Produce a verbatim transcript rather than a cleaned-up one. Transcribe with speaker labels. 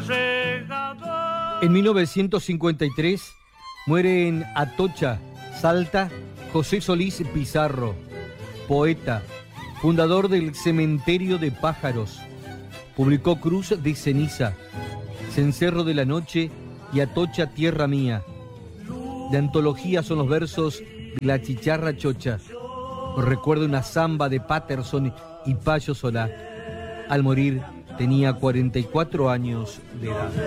Speaker 1: En mil novecientos cincuenta y tres muere en Atocha, Salta, José Solís Pizarro, poeta, fundador del Cementerio de Pájaros. Publicó Cruz de Ceniza, Cencerro de la Noche y Atocha Tierra Mía. De antología son los versos de La Chicharra Chocha. Recuerdo una samba de Patterson y Payo Solá. Al morir tenía cuarenta y cuatro años de edad.